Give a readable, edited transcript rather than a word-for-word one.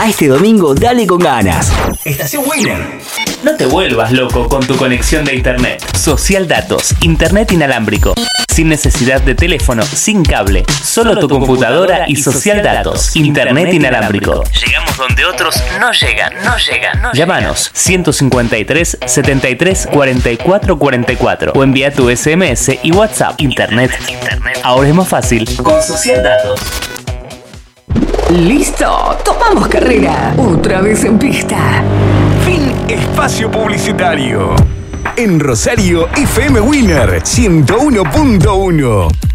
A este domingo dale con ganas. Estación Winner. No te vuelvas loco con tu conexión de internet. Social Datos, internet inalámbrico. Sin necesidad de teléfono, sin cable. Solo tu computadora y Social Datos, internet inalámbrico. Llegamos donde otros no llegan. Llámanos 153 73 44 44 o envía tu SMS y WhatsApp. Internet. Ahora es más fácil con Social Datos. ¡Listo! ¡Tomamos carrera! Otra vez en pista. Fin espacio publicitario. En Rosario, FM Winner 101.1.